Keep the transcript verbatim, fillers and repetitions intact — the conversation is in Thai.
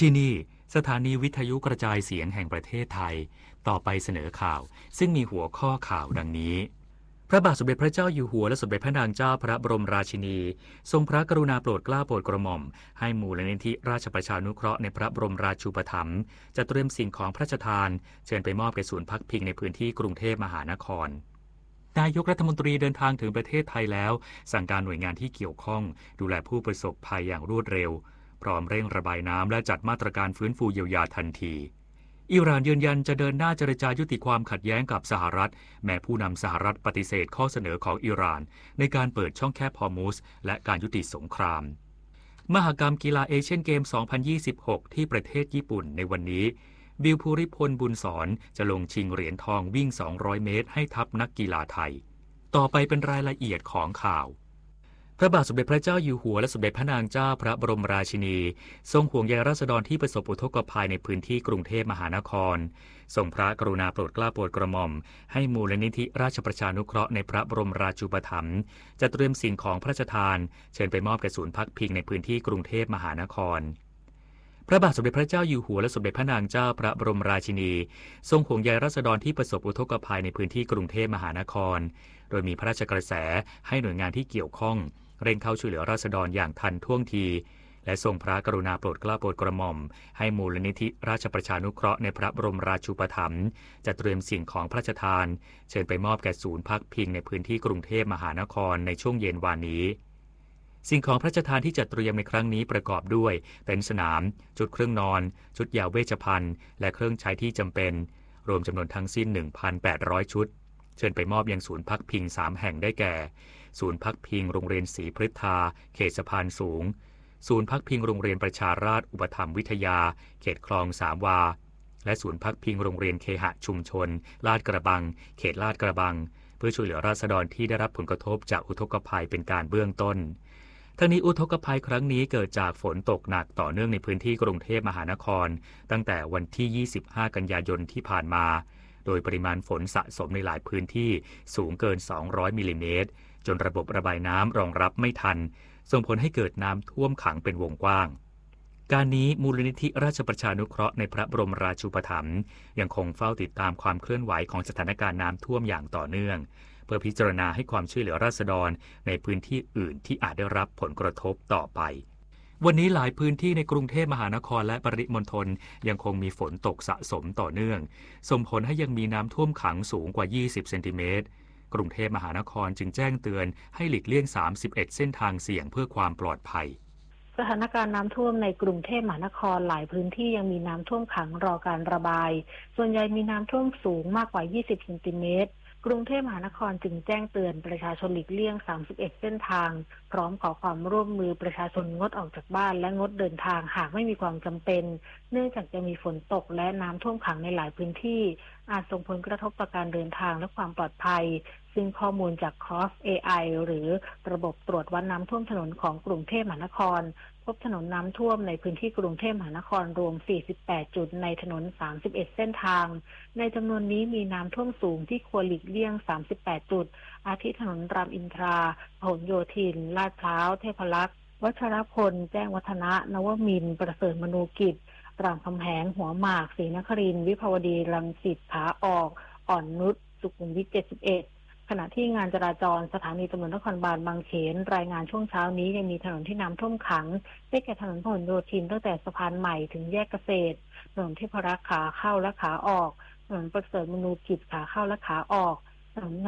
ที่นี่สถานีวิทยุกระจายเสียงแห่งประเทศไทยต่อไปเสนอข่าวซึ่งมีหัวข้อข่าวดังนี้พระบาทสมเด็จพระเจ้าอยู่หัวและสมเด็จพระนางเจ้าพระบรมราชินีทรงพระกรุณาโปรดเกล้าโปรดกระหม่อมให้มูลนิธิราชประชานุเคราะห์ในพระบรมราชูปถัมภ์จัดเตรียมสิ่งของพระราชทานเชิญไปมอบแก่ศูนย์พักพิงในพื้นที่กรุงเทพมหานครนายกรัฐมนตรีเดินทางถึงประเทศไทยแล้วสั่งการหน่วยงานที่เกี่ยวข้องดูแลผู้ประสบภัยอย่างรวดเร็วพร้อมเร่งระบายน้ำและจัดมาตรการฟื้นฟูเยียวยาทันทีอิหร่านยืนยันจะเดินหน้าเจรจายุติความขัดแย้งกับสหรัฐแม้ผู้นำสหรัฐปฏิเสธข้อเสนอของอิหร่านในการเปิดช่องแคบฮอร์มุซและการยุติสงครามมหกรรมกีฬาเอเชียนเกม สองพันยี่สิบหก ที่ประเทศญี่ปุ่นในวันนี้บิลภูริพลบุญสอนจะลงชิงเหรียญทองวิ่งสองร้อยเมตรให้ทัพนักกีฬาไทยต่อไปเป็นรายละเอียดของข่าวพระบาทสมเด็จพระเจ้าอยู่หัวและสมเด็จพระนางเจ้าพระบรมราชินีทรงห่วงใยราษฎรที่ประสบอุทกภัยในพื้นที่กรุงเทพมหานครทรงพระกรุณาโปรดเกล้าโปรดกระหม่อมให้มูลนิธิราชประชานุเคราะห์ในพระบรมราชูปถัมภ์จัดเตรียมสิ่งของพระราชทานเชิญไปมอบแก่ศูนย์พักพิงในพื้นที่กรุงเทพมหานครพระบาทสมเด็จพระเจ้าอยู่หัวและสมเด็จพระนางเจ้าพระบรมราชินีทรงห่วงใยราษฎรที่ประสบอุทกภัยในพื้นที่กรุงเทพมหานครโดยมีพระราชกระแสให้หน่วยงานที่เกี่ยวข้องเร่งเข้าช่วยเหลือราษฎรอย่างทันท่วงทีและทรงพระกรุณาโปรดเกล้าโปรดกระหม่อมให้มูลนิธิราชประชานุเคราะห์ในพระบรมราชูปถัมภ์จัดเตรียมสิ่งของพระราชทานเชิญไปมอบแก่ศูนย์พักพิงในพื้นที่กรุงเทพมหานครในช่วงเย็นวานนี้สิ่งของพระราชทานที่จัดเตรียมในครั้งนี้ประกอบด้วยเต็นท์สนามชุดเครื่องนอนชุดยาเวชภัณฑ์และเครื่องใช้ที่จำเป็นรวมจำนวนทั้งสิ้น หนึ่งพันแปดร้อย ชุดเชิญไปมอบยังศูนย์พักพิงสามแห่งได้แก่ศูนย์พักพิงโรงเรียนศรีพฤทธาเขตสะพานสูงศูนย์พักพิงโรงเรียนประชาราษฎร์อุปถัมภ์วิทยาเขตคลองสามวาและศูนย์พักพิงโรงเรียนเคหะชุมชนลาดกระบังเขตลาดกระบังเพื่อช่วยเหลือราษฎรที่ได้รับผลกระทบจากอุทกภัยเป็นการเบื้องต้นทั้งนี้อุทกภัยครั้งนี้เกิดจากฝนตกหนักต่อเนื่องในพื้นที่กรุงเทพมหานครตั้งแต่วันที่ยี่สิบห้ากันยายนที่ผ่านมาโดยปริมาณฝนสะสมในหลายพื้นที่สูงเกินสองร้อยมิลลิเมตรจนระบบระบายน้ำรองรับไม่ทันส่งผลให้เกิดน้ำท่วมขังเป็นวงกว้างการนี้มูลนิธิราชประชานุเคราะห์ในพระบรมราชูปถัมภ์ยังคงเฝ้าติดตามความเคลื่อนไหวของสถานการณ์น้ำท่วมอย่างต่อเนื่องเพื่อพิจารณาให้ความช่วยเหลือราษฎรในพื้นที่อื่นที่อาจได้รับผลกระทบต่อไปวันนี้หลายพื้นที่ในกรุงเทพมหานครและปริมณฑลยังคงมีฝนตกสะสมต่อเนื่องส่งผลให้ยังมีน้ำท่วมขังสูงกว่ายี่สิบเซนติเมตรกรุงเทพมหานครจึงแจ้งเตือนให้หลีกเลี่ยงสามสิบเอ็ดเส้นทางเสี่ยงเพื่อความปลอดภัยสถานการณ์น้ำท่วมในกรุงเทพมหานครหลายพื้นที่ยังมีน้ำท่วมขังรอการระบายส่วนใหญ่มีน้ำท่วมสูงมากกว่ายี่สิบเซนติเมตรกรุงเทพมหานครจึงแจ้งเตือนประชาชนหลีกเลี่ยงสามสิบเอ็ดเส้นทางพร้อมขอความร่วมมือประชาชนงดออกจากบ้านและงดเดินทางหากไม่มีความจำเป็นเนื่องจากจะมีฝนตกและน้ำท่วมขังในหลายพื้นที่อาจส่งผลกระทบต่อการเดินทางและความปลอดภัยซึ่งข้อมูลจาก Cross เอ ไอ หรือระบบตรวจวัดน้ำท่วมถนนของกรุงเทพมหานครพบถนนน้ำท่วมในพื้นที่กรุงเทพมหานครรวมสี่สิบแปดจุดในถนนสามสิบเอ็ดเส้นทางในจำนวนนี้มีน้ำท่วมสูงที่ควรหลีกเลี่ยงสามสิบแปดจุดอาทิถนนรามอินทราพหลโยธินลาดพร้าวเทพรักษ์วัชรพลแจ้งวัฒนะนวมินทร์ประเสริฐมนูกิจรามคำแหงหัวหมากศรีนครินทร์วิภาวดีรังสิตขาออกอ่อนนุชสุขุมวิทเจ็ดสิบเอ็ดขณะที่งานจราจรสถานีตำรวจนครบาลบางเขนรายงานช่วงเช้านี้ยังมีถนนที่น้ำท่วมขังได้แก่ถนนพหลโยธินตั้งแต่สะพานใหม่ถึงแยกเกษตรถนนเทพรักษ์ขาเข้าและขาออกถนนประเสริฐมนูกิจขาเข้าและขาออกถนน